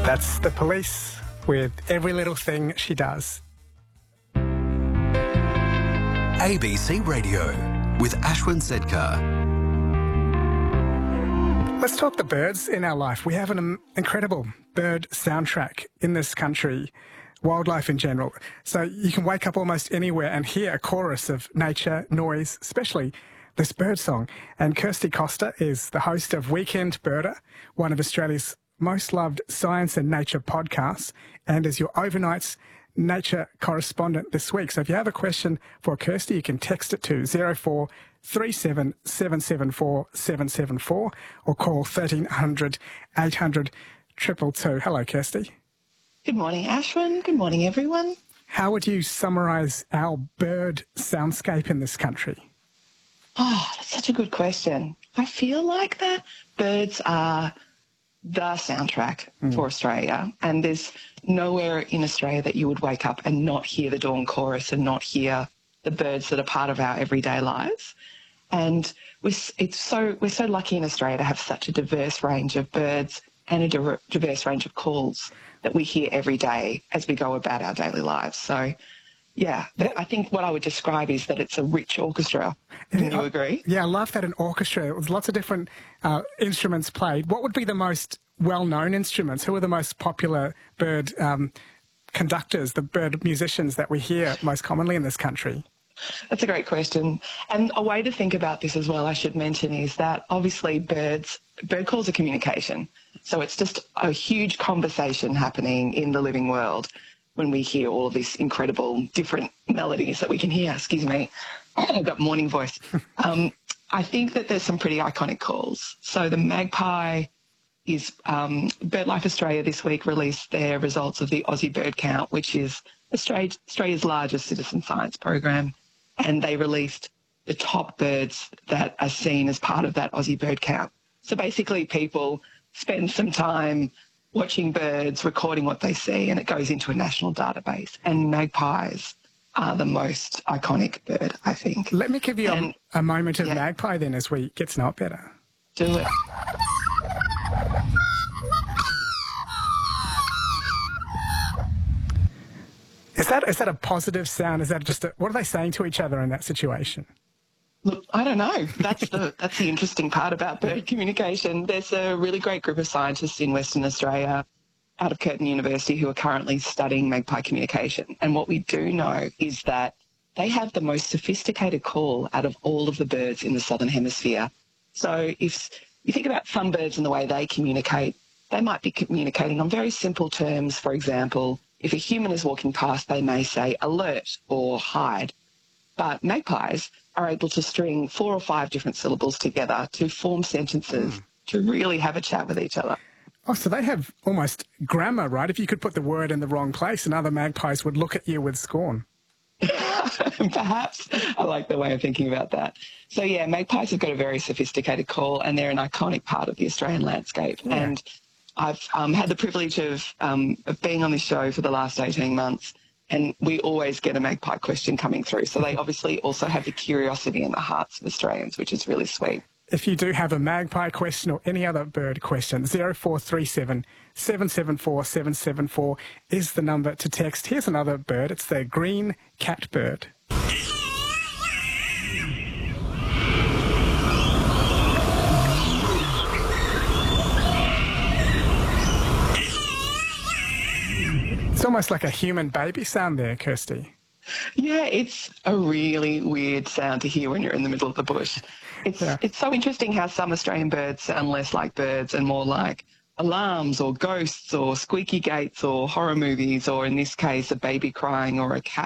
That's The Police with Every Little Thing She Does. ABC Radio with Ashwin Sedkar. Let's talk the birds in our life. We have an incredible bird soundtrack in this country, wildlife in general. So you can wake up almost anywhere and hear a chorus of nature, noise, especially this bird song. And Kirsty Costa is the host of Weekend Birder, one of Australia's most loved science and nature podcasts, and is your overnight's nature correspondent this week. So if you have a question for Kirsty, you can text it to 0437 774 774 or call 1300 800 222. Hello, Kirsty. Good morning, Ashwin. Good morning, everyone. How would you summarise our bird soundscape in this country? Oh, that's such a good question. I feel like that birds are the soundtrack for Australia, and there's nowhere in Australia that you would wake up and not hear the dawn chorus and not hear the birds that are part of our everyday lives. And we're so lucky in Australia to have such a diverse range of birds and a diverse range of calls that we hear every day as we go about our daily lives. So, yeah, I think what I would describe is that it's a rich orchestra. Do you agree? Yeah, I love that, an orchestra. There's lots of different instruments played. What would be the most well-known instruments? Who are the most popular bird conductors, the bird musicians that we hear most commonly in this country? That's a great question. And a way to think about this as well, I should mention, is that obviously bird calls are communication. So it's just a huge conversation happening in the living world when we hear all of these incredible different melodies that we can hear. Excuse me, I've got morning voice. I think that there's some pretty iconic calls. So the magpie is BirdLife Australia this week released their results of the Aussie Bird Count, which is Australia's largest citizen science program. And they released the top birds that are seen as part of that Aussie Bird Count. So basically people spend some time watching birds, recording what they see, and it goes into a national database. And magpies are the most iconic bird, I think. Let me give you a moment of magpie then as we get to know it better. Do it. Is that a positive sound? Is that just what are they saying to each other in that situation? Look, I don't know. That's the interesting part about bird communication. There's a really great group of scientists in Western Australia out of Curtin University who are currently studying magpie communication. And what we do know is that they have the most sophisticated call out of all of the birds in the Southern Hemisphere. So if you think about some birds and the way they communicate, they might be communicating on very simple terms. For example, if a human is walking past, they may say alert or hide. But magpies are able to string 4 or 5 different syllables together to form sentences, to really have a chat with each other. Oh, so they have almost grammar, right? If you could put the word in the wrong place, and other magpies would look at you with scorn. Perhaps. I like the way of thinking about that. So, yeah, magpies have got a very sophisticated call, and they're an iconic part of the Australian landscape. Yeah. And I've had the privilege of being on this show for the last 18 months, and we always get a magpie question coming through. So they obviously also have the curiosity in the hearts of Australians, which is really sweet. If you do have a magpie question or any other bird question, 0437 774 774 is the number to text. Here's another bird. It's the green catbird. It's almost like a human baby sound there, Kirsty. Yeah, it's a really weird sound to hear when you're in the middle of the bush. It's so interesting how some Australian birds sound less like birds and more like alarms or ghosts or squeaky gates or horror movies, or in this case, a baby crying or a cat